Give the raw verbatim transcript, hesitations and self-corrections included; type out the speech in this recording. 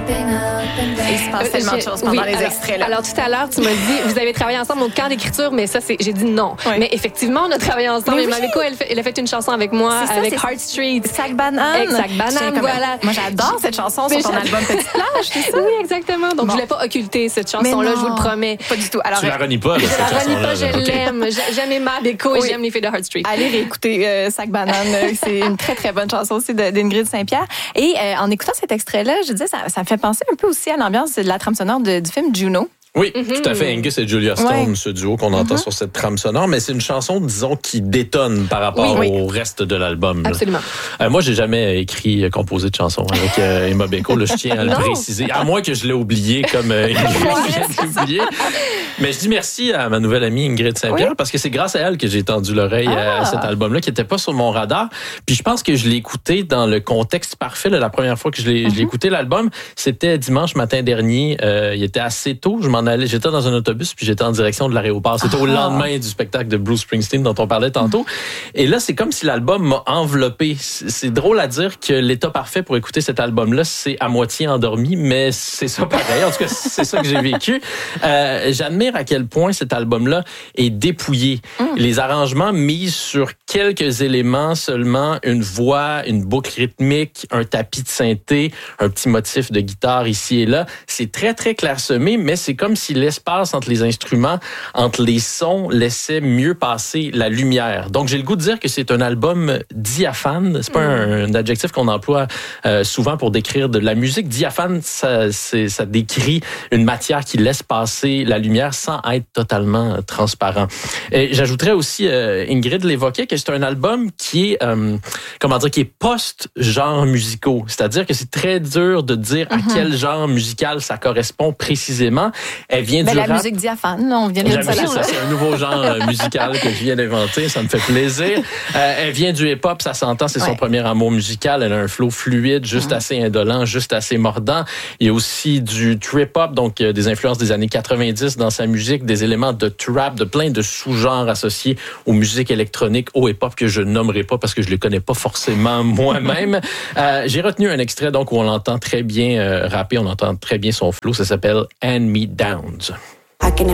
Il se passe tellement de choses pendant oui, les alors, extraits. Là. Alors, tout à l'heure, tu m'as dit, vous avez travaillé ensemble au camp d'écriture, mais ça, c'est, j'ai dit non. Oui. Mais effectivement, on a travaillé ensemble. Mais et oui. Mabeko, elle, elle a fait une chanson avec moi, ça, avec Heart Street. Sac Banane. Exact, Banane, voilà. Moi, j'adore cette chanson sur ton album Petite Plage, c'est ça? Oui, exactement. Donc, bon. je voulais pas occulter cette chanson-là, je vous le promets. Pas du tout. Alors, tu la renies pas, là, je cette la renie chanson-là. pas, je okay. l'aime. J'aime Mabeko et oui. j'aime les filles de Heart Street. Allez réécouter euh, Sac Banane. C'est une très, très bonne chanson aussi d'Ingrid Saint-Pierre. Et euh, en écoutant cet extrait-là, je disais, ça, ça me fait penser un peu aussi à l'ambiance de la trame sonore de, du film Juno. Oui, mm-hmm. tout à fait. Angus et Julia Stone, ouais. ce duo qu'on entend mm-hmm. sur cette trame sonore, mais c'est une chanson, disons, qui détonne par rapport oui, oui. au reste de l'album. Absolument. Euh, moi, j'ai jamais écrit, composé de chansons avec euh, Emma Beko. Là, je tiens à le préciser, à moins que je l'ai oublié comme euh, je l'ai oublié. Mais je dis merci à ma nouvelle amie Ingrid Saint-Pierre oui. parce que c'est grâce à elle que j'ai tendu l'oreille ah. à cet album-là qui n'était pas sur mon radar. Puis je pense que je l'ai écouté dans le contexte parfait. Là, la première fois que je l'ai, mm-hmm. je l'ai écouté, l'album, c'était dimanche matin dernier. Euh, il était assez tôt. Je m'en allais, j'étais dans un autobus puis j'étais en direction de l'aéroport. C'était ah. au lendemain du spectacle de Bruce Springsteen dont on parlait tantôt. Et là, c'est comme si l'album m'a enveloppé. C'est drôle à dire que l'état parfait pour écouter cet album-là, c'est à moitié endormi, mais c'est ça pareil. En tout cas, c'est ça que j'ai vécu. Euh, j'admire à quel point cet album-là est dépouillé. Mm. Les arrangements misent sur quelques éléments seulement, une voix, une boucle rythmique, un tapis de synthé, un petit motif de guitare ici et là. C'est très, très clairsemé, mais c'est comme si l'espace entre les instruments, entre les sons, laissait mieux passer la lumière. Donc, j'ai le goût de dire que c'est un album diaphane. C'est pas mm. un, un adjectif qu'on emploie euh, souvent pour décrire de la musique. Diaphane, ça, c'est, ça décrit une matière qui laisse passer la lumière sans être totalement transparent. Et j'ajouterais aussi, euh, Ingrid l'évoquait, que c'est un album qui est, euh, comment dire, qui est post-genre musicaux. C'est-à-dire que c'est très dur de dire mm-hmm. à quel genre musical ça correspond précisément. Elle vient ben, du la rap. musique diaphane, là, on vient de le dire. Ça, c'est un nouveau genre euh, musical que je viens d'inventer. Ça me fait plaisir. Euh, elle vient du hip-hop, ça s'entend, c'est ouais. son premier amour musical. Elle a un flow fluide, juste mm-hmm. assez indolent, juste assez mordant. Il y a aussi du trip-hop, donc euh, des influences des années quatre-vingt-dix dans sa musique, des éléments de trap, de plein de sous-genres associés aux musiques électroniques, au hip-hop que je nommerai pas parce que je les connais pas forcément moi-même. euh, j'ai retenu un extrait donc où on l'entend très bien euh, rapper, on entend très bien son flow. Ça s'appelle Hand Me Downs.